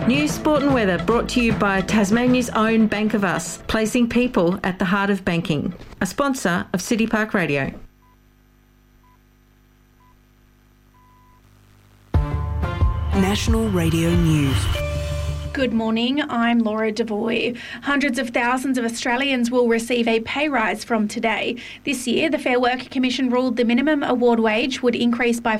News, sport and weather brought to you by Tasmania's own Bank of Us, placing people at the heart of banking. A sponsor of City Park Radio. National Radio News. Good morning, I'm Laura Devoy. Hundreds of thousands of Australians will receive a pay rise from today. This year, the Fair Work Commission ruled the minimum award wage would increase by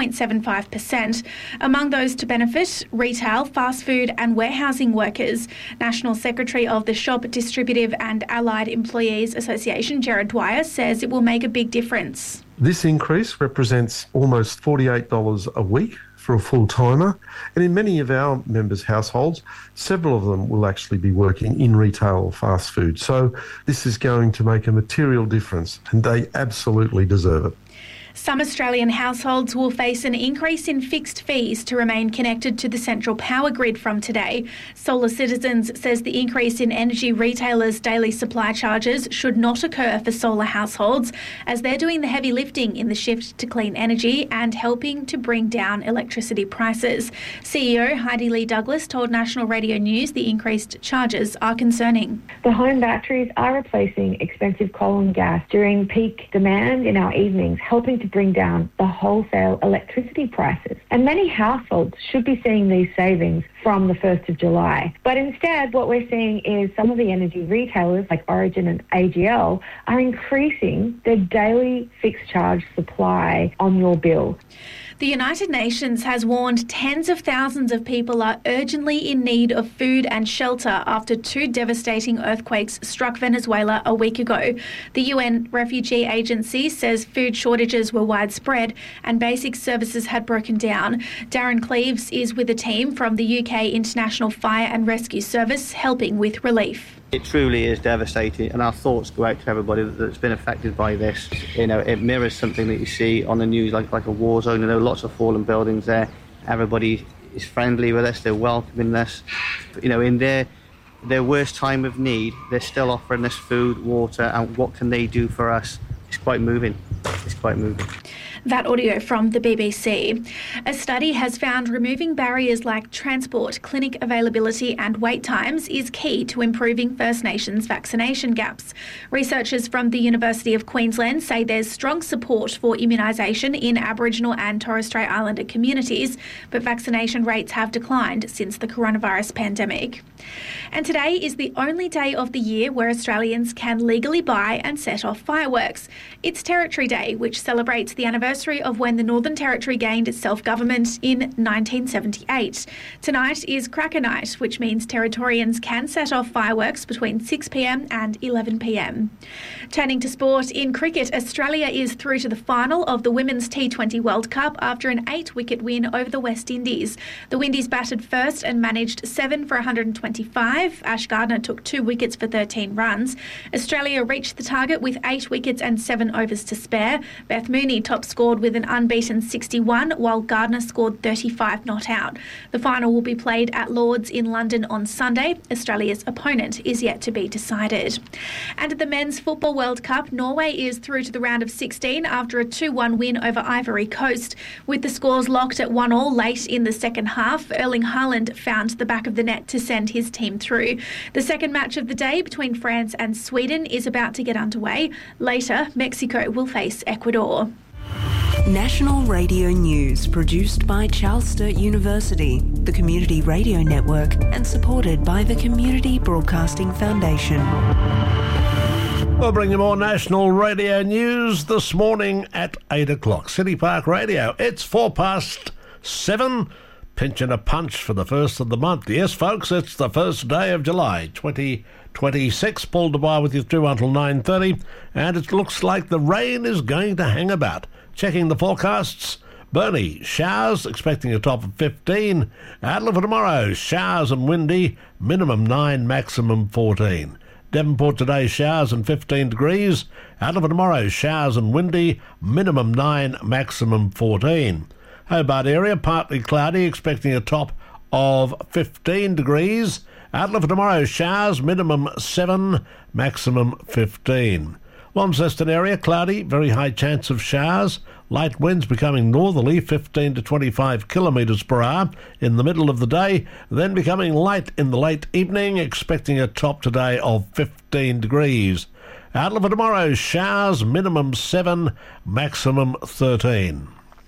4.75%. Among those to benefit, retail, fast food and warehousing workers. National Secretary of the Shop Distributive and Allied Employees Association, Gerard Dwyer, says it will make a big difference. This increase represents almost $48 a week for a full-timer, and in many of our members' households, several of them will actually be working in retail or fast food. So this is going to make a material difference, and they absolutely deserve it. Some Australian households will face an increase in fixed fees to remain connected to the central power grid from today. Solar Citizens says the increase in energy retailers' daily supply charges should not occur for solar households, as they're doing the heavy lifting in the shift to clean energy and helping to bring down electricity prices. CEO Heidi Lee Douglas told National Radio News the increased charges are concerning. The home batteries are replacing expensive coal and gas during peak demand in our evenings, helping to bring down the wholesale electricity prices. And many households should be seeing these savings from the 1st of July. But instead, what we're seeing is some of the energy retailers like Origin and AGL are increasing their daily fixed charge supply on your bill. The United Nations has warned tens of thousands of people are urgently in need of food and shelter after two devastating earthquakes struck Venezuela a week ago. The UN Refugee Agency says food shortages were widespread and basic services had broken down. Darren Cleaves is with a team from the UK International Fire and Rescue Service helping with relief. It truly is devastating, and our thoughts go out to everybody that's been affected by this. You know, it mirrors something that you see on the news, like a war zone. You know, lots of fallen buildings there. Everybody is friendly with us, they're welcoming us. You know, in their worst time of need, they're still offering us food, water, and what can they do for us? It's quite moving. It's quite moving. That audio from the BBC. A study has found removing barriers like transport, clinic availability and wait times is key to improving First Nations vaccination gaps. Researchers from the University of Queensland say there's strong support for immunisation in Aboriginal and Torres Strait Islander communities, but vaccination rates have declined since the coronavirus pandemic. And today is the only day of the year where Australians can legally buy and set off fireworks. It's Territory Day, which celebrates the anniversary of when the Northern Territory gained its self-government in 1978. Tonight is Cracker Night, which means Territorians can set off fireworks between 6 p.m. and 11 p.m. Turning to sport, in cricket, Australia is through to the final of the Women's T20 World Cup after an 8-wicket win over the West Indies. The Windies batted first and managed 7 for 125. Ash Gardner took 2 wickets for 13 runs. Australia reached the target with 8 wickets and 7 overs to spare. Beth Mooney top scored with an unbeaten 61, while Gardner scored 35 not out. The final will be played at Lord's in London on Sunday. Australia's opponent is yet to be decided. And at the Men's Football World Cup, Norway is through to the round of 16 after a 2-1 win over Ivory Coast. With the scores locked at 1-1 late in the second half, Erling Haaland found the back of the net to send his team through. The second match of the day between France and Sweden is about to get underway. Later, Mexico will face Ecuador. National Radio News, produced by Charles Sturt University, the Community Radio Network, and supported by the Community Broadcasting Foundation. We'll bring you more National Radio News this morning at 8 o'clock. City Park Radio, it's 7:04. Pinching a punch for the first of the month. Yes, folks, it's the first day of July, 2026. Paul DeBar with you through until 9:30, and it looks like the rain is going to hang about. Checking the forecasts, Burnie, showers, expecting a top of 15. Adelaide for tomorrow, showers and windy, minimum 9, maximum 14. Devonport today, showers and 15 degrees. Adelaide for tomorrow, showers and windy, minimum 9, maximum 14. Hobart area, partly cloudy, expecting a top of 15 degrees. Adelaide for tomorrow, showers, minimum 7, maximum 15. Launceston area, cloudy, very high chance of showers. Light winds becoming northerly, 15 to 25 kilometres per hour in the middle of the day, then becoming light in the late evening, expecting a top today of 15 degrees. Outlook for tomorrow, showers, minimum 7, maximum 13.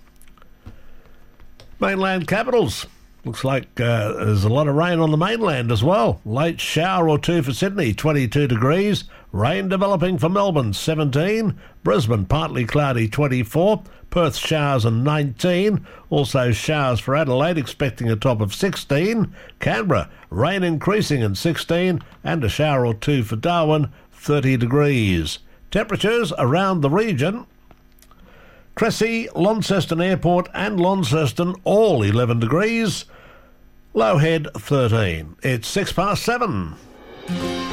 Mainland capitals. Looks like there's a lot of rain on the mainland as well. Late shower or two for Sydney, 22 degrees. Rain developing for Melbourne, 17. Brisbane, partly cloudy, 24. Perth, showers and 19. Also showers for Adelaide, expecting a top of 16. Canberra, rain increasing and 16. And a shower or two for Darwin, 30 degrees. Temperatures around the region. Cressy, Launceston Airport and Launceston, all 11 degrees. Low Head, 13. It's 7:06.